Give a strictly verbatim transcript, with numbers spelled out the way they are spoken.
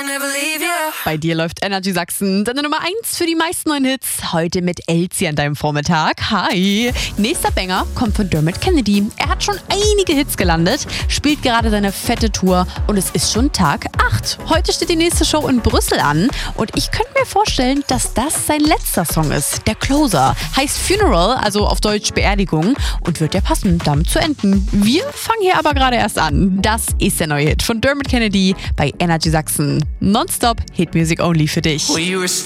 Bei dir läuft Energy Sachsen, deine Nummer eins für die meisten neuen Hits. Heute mit Elsie an deinem Vormittag. Hi! Nächster Banger kommt von Dermot Kennedy. Er hat schon einige Hits gelandet, spielt gerade seine fette Tour und es ist schon Tag acht. Heute steht die nächste Show in Brüssel an und ich könnte mir vorstellen, dass das sein letzter Song ist. Der Closer. Heißt Funeral, also auf Deutsch Beerdigung, und wird ja passen, damit zu enden. Wir fangen hier aber gerade erst an. Das ist der neue Hit von Dermot Kennedy bei Energy Sachsen. Nonstop Hit Music Only für dich.